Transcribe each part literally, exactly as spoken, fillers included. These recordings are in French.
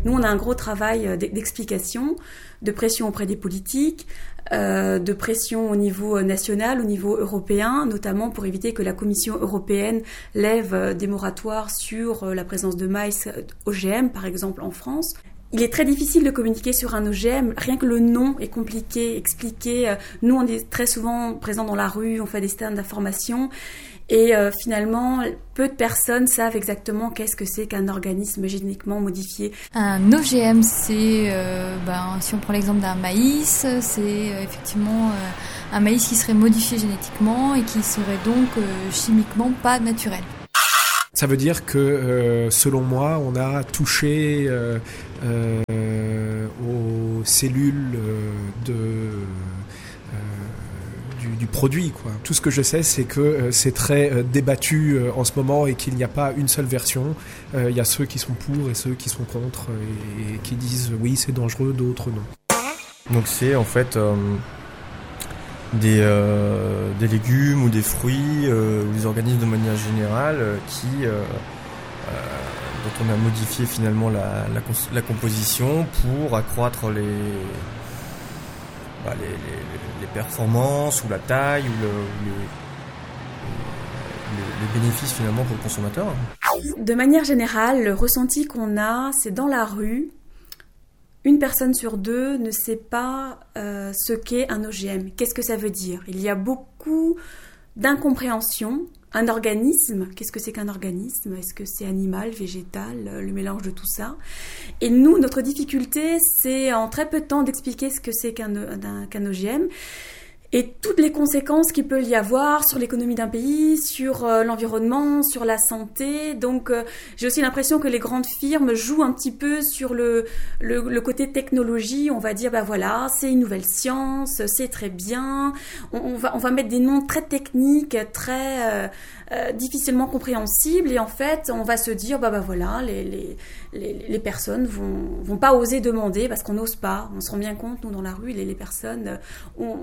Nous, on a un gros travail d'explication, de pression auprès des politiques, euh, de pression au niveau national, au niveau européen, notamment pour éviter que la Commission européenne lève des moratoires sur la présence de maïs O G M, par exemple en France. Il est très difficile de communiquer sur un O G M, rien que le nom est compliqué, expliqué. Nous, on est très souvent présents dans la rue, on fait des stands d'information et euh, finalement, peu de personnes savent exactement qu'est-ce que c'est qu'un organisme génétiquement modifié. Un O G M, c'est, euh, ben, si on prend l'exemple d'un maïs, c'est euh, effectivement euh, un maïs qui serait modifié génétiquement et qui serait donc euh, chimiquement pas naturel. Ça veut dire que, euh, selon moi, on a touché euh, euh, aux cellules euh, de, euh, du, du produit, quoi. Tout ce que je sais, c'est que euh, c'est très euh, débattu euh, en ce moment et qu'il n'y a pas une seule version. Il euh, y a ceux qui sont pour et ceux qui sont contre et, et qui disent oui, c'est dangereux, d'autres non. Donc c'est en fait... Euh... Des, euh, des légumes ou des fruits euh, ou des organismes de manière générale euh, qui, euh, euh, dont on a modifié finalement la, la, la composition pour accroître les, bah, les, les, les performances ou la taille ou, le, ou les, les, les bénéfices finalement pour le consommateur. De manière générale, le ressenti qu'on a, c'est dans la rue. Une personne sur deux ne sait pas euh, ce qu'est un O G M. Qu'est-ce que ça veut dire ? Il y a beaucoup d'incompréhension. Un organisme, qu'est-ce que c'est qu'un organisme ? Est-ce que c'est animal, végétal, le mélange de tout ça ? Et nous, notre difficulté, c'est en très peu de temps d'expliquer ce que c'est qu'un, un, qu'un O G M. Et toutes les conséquences qu'il peut y avoir sur l'économie d'un pays, sur euh, l'environnement, sur la santé. Donc, euh, j'ai aussi l'impression que les grandes firmes jouent un petit peu sur le, le, le côté technologie. On va dire, bah voilà, c'est une nouvelle science, c'est très bien. On, on, va, on va mettre des noms très techniques, très euh, euh, difficilement compréhensibles. Et en fait, on va se dire, bah, bah voilà, les, les, les, les personnes vont, vont pas oser demander parce qu'on n'ose pas. On se rend bien compte, nous, dans la rue, les, les personnes... On,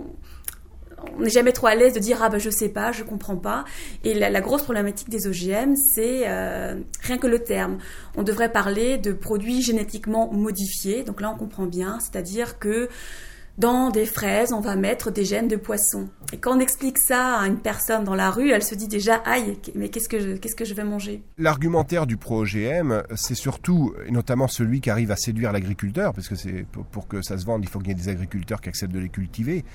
On n'est jamais trop à l'aise de dire « Ah ben je sais pas, je comprends pas ». Et la, la grosse problématique des O G M, c'est euh, rien que le terme. On devrait parler de produits génétiquement modifiés. Donc là, on comprend bien, c'est-à-dire que dans des fraises, on va mettre des gènes de poisson. Et quand on explique ça à une personne dans la rue, elle se dit déjà « Aïe, mais qu'est-ce que je, qu'est-ce que je vais manger ?» L'argumentaire du pro-O G M, c'est surtout, et notamment celui qui arrive à séduire l'agriculteur, parce que c'est pour, pour que ça se vende, il faut qu'il y ait des agriculteurs qui acceptent de les cultiver.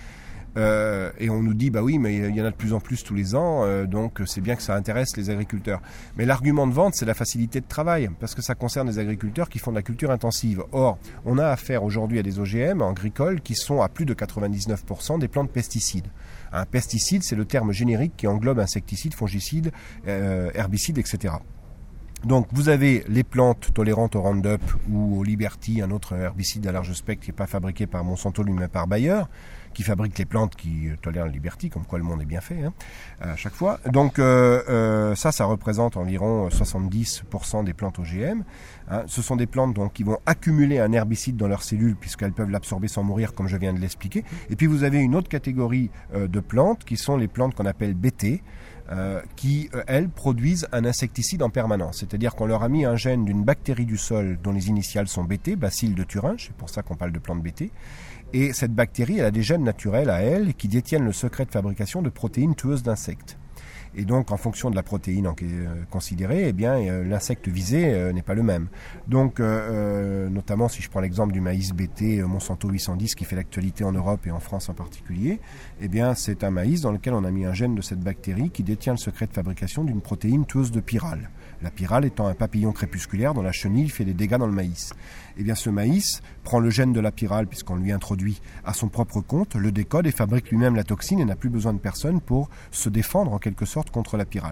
Euh, et on nous dit bah oui mais il y en a de plus en plus tous les ans euh, donc c'est bien que ça intéresse les agriculteurs, mais l'argument de vente c'est la facilité de travail parce que ça concerne les agriculteurs qui font de la culture intensive. Or on a affaire aujourd'hui à des O G M agricoles qui sont à plus de quatre-vingt-dix-neuf pour cent des plantes pesticides. Un pesticide c'est le terme générique qui englobe insecticides, fongicides, euh, herbicides, et cetera. Donc vous avez les plantes tolérantes au Roundup ou au Liberty, un autre herbicide à large spectre qui n'est pas fabriqué par Monsanto lui-même, mais par Bayer, qui fabrique les plantes qui tolèrent le Liberty, comme quoi le monde est bien fait hein, à chaque fois. Donc euh, euh, ça, ça représente environ soixante-dix pour cent des plantes O G M. Hein. Ce sont des plantes donc, qui vont accumuler un herbicide dans leurs cellules puisqu'elles peuvent l'absorber sans mourir, comme je viens de l'expliquer. Et puis vous avez une autre catégorie euh, de plantes qui sont les plantes qu'on appelle B T, Euh, qui, euh, elles, produisent un insecticide en permanence. C'est-à-dire qu'on leur a mis un gène d'une bactérie du sol dont les initiales sont B T, Bacille de Thuringe, c'est pour ça qu'on parle de plante B T. Et cette bactérie, elle a des gènes naturels à elle qui détiennent le secret de fabrication de protéines tueuses d'insectes. Et donc, en fonction de la protéine en, euh, considérée, eh bien, euh, l'insecte visé euh, n'est pas le même. Donc, euh, euh, notamment, si je prends l'exemple du maïs B T euh, Monsanto huit cent dix qui fait l'actualité en Europe et en France en particulier, eh bien, c'est un maïs dans lequel on a mis un gène de cette bactérie qui détient le secret de fabrication d'une protéine tueuse de pyrale. La pyrale étant un papillon crépusculaire dont la chenille fait des dégâts dans le maïs. Eh bien, ce maïs prend le gène de la pyrale, puisqu'on lui introduit à son propre compte, le décode et fabrique lui-même la toxine et n'a plus besoin de personne pour se défendre en quelque sorte contre la pyrale.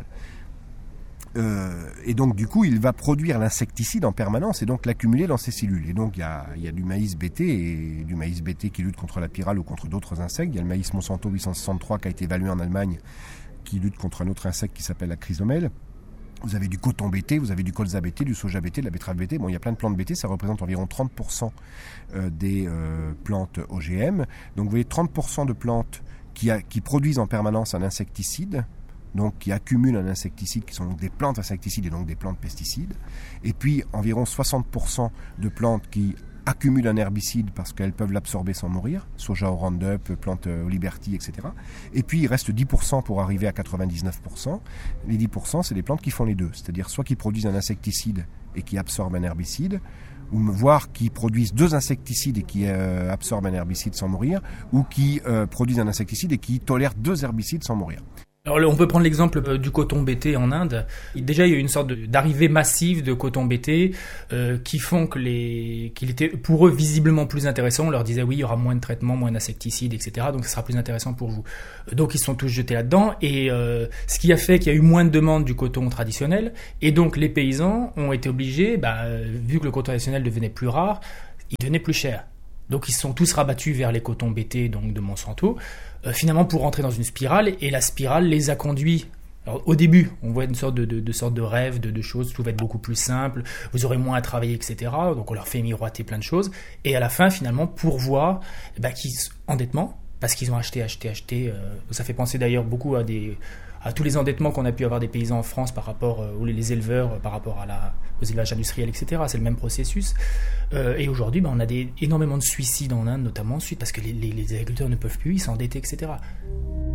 Euh, et donc du coup il va produire l'insecticide en permanence et donc l'accumuler dans ses cellules. Et donc il y a, il y a du maïs B T et du maïs B T qui lutte contre la pyrale ou contre d'autres insectes. Il y a le maïs Monsanto huit cent soixante-trois qui a été évalué en Allemagne qui lutte contre un autre insecte qui s'appelle la chrysomèle. Vous avez du coton B T, vous avez du colza B T, du soja B T, de la betterave B T. Bon, il y a plein de plantes B T, ça représente environ trente pour cent des euh, plantes O G M. Donc vous voyez trente pour cent de plantes qui, a, qui produisent en permanence un insecticide donc qui accumulent un insecticide, qui sont donc des plantes insecticides et donc des plantes pesticides. Et puis environ soixante pour cent de plantes qui accumulent un herbicide parce qu'elles peuvent l'absorber sans mourir, soja au Roundup, plantes au Liberty, et cetera. Et puis il reste dix pour cent pour arriver à quatre-vingt-dix-neuf pour cent. Les dix pour cent, c'est des plantes qui font les deux, c'est-à-dire soit qui produisent un insecticide et qui absorbent un herbicide, ou voire qui produisent deux insecticides et qui euh, absorbent un herbicide sans mourir, ou qui euh, produisent un insecticide et qui tolèrent deux herbicides sans mourir. Alors, on peut prendre l'exemple du coton bêté en Inde. Déjà, il y a eu une sorte de, d'arrivée massive de coton bêté euh, qui font que les, qu'il était pour eux visiblement plus intéressant. On leur disait oui, il y aura moins de traitements, moins d'insecticides, et cetera. Donc, ce sera plus intéressant pour vous. Donc, ils se sont tous jetés là-dedans. Et euh, ce qui a fait qu'il y a eu moins de demandes du coton traditionnel. Et donc, les paysans ont été obligés, bah, vu que le coton traditionnel devenait plus rare, il devenait plus cher. Donc ils se sont tous rabattus vers les cotons bêtés donc de Monsanto, euh, finalement pour rentrer dans une spirale, et la spirale les a conduits. Alors, au début, on voit une sorte de, de, de sorte de rêve, de, de choses, tout va être beaucoup plus simple, vous aurez moins à travailler, et cetera. Donc on leur fait miroiter plein de choses, et à la fin, finalement, pour voir bah, qu'ils endettement, parce qu'ils ont acheté, acheté, acheté. Euh, ça fait penser d'ailleurs beaucoup à des à tous les endettements qu'on a pu avoir des paysans en France par rapport euh, ou les éleveurs euh, par rapport à la, aux élevages industriels, et cetera. C'est le même processus. Euh, et aujourd'hui, ben, on a des, énormément de suicides en Inde, notamment ensuite, parce que les, les, les agriculteurs ne peuvent plus, ils s'endettent, et cetera.